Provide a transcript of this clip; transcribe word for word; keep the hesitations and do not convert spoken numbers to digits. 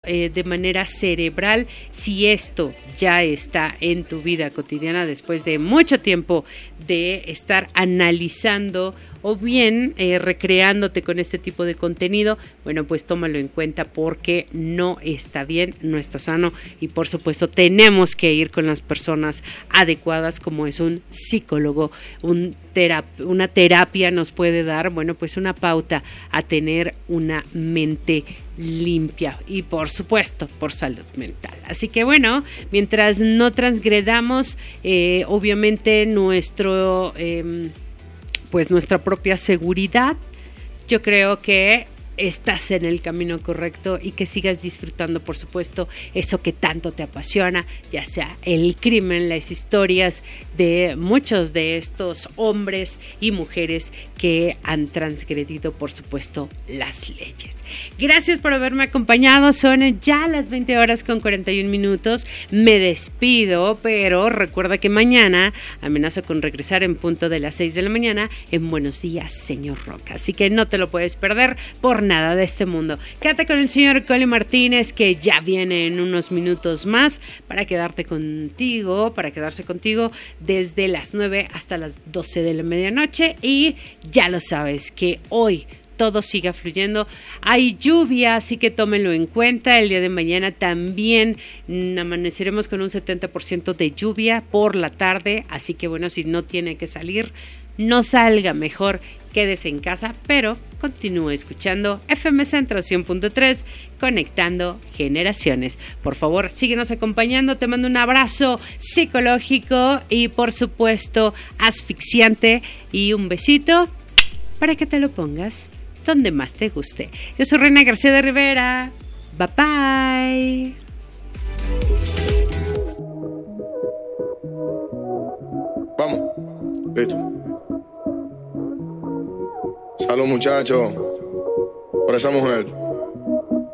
eh, de manera cerebral. Si esto ya está en tu vida cotidiana después de mucho tiempo de estar analizando o bien eh, recreándote con este tipo de contenido, bueno, pues tómalo en cuenta porque no está bien, no está sano y por supuesto tenemos que ir con las personas adecuadas como es un psicólogo, un terap- una terapia nos puede dar, bueno, pues una pauta a tener una mente limpia y por supuesto por salud mental. Así que bueno, mientras no transgredamos eh, obviamente nuestro eh, pues nuestra propia seguridad, yo creo que estás en el camino correcto y que sigas disfrutando, por supuesto, eso que tanto te apasiona, ya sea el crimen, las historias de muchos de estos hombres y mujeres que han transgredido, por supuesto, las leyes. Gracias por haberme acompañado, son ya las veinte horas con cuarenta y un minutos, me despido, pero recuerda que mañana amenazo con regresar en punto de las seis de la mañana en Buenos Días, Señor Roca, así que no te lo puedes perder por nada de este mundo. Quédate con el señor Cole Martínez, que ya viene en unos minutos más para quedarte contigo, para quedarse contigo desde las nueve hasta las doce de la medianoche y ya lo sabes que hoy todo siga fluyendo. Hay lluvia, así que tómenlo en cuenta. El día de mañana también amaneceremos con un setenta por ciento de lluvia por la tarde, así que bueno, si no tiene que salir, no salga, mejor quédese en casa, pero continúe escuchando F M Centro cien punto tres, conectando generaciones. Por favor, síguenos acompañando, te mando un abrazo psicológico y por supuesto asfixiante y un besito para que te lo pongas donde más te guste. Yo soy Reina García de Rivera. Bye bye. Vamos, listo. Salud, muchachos, por esa mujer.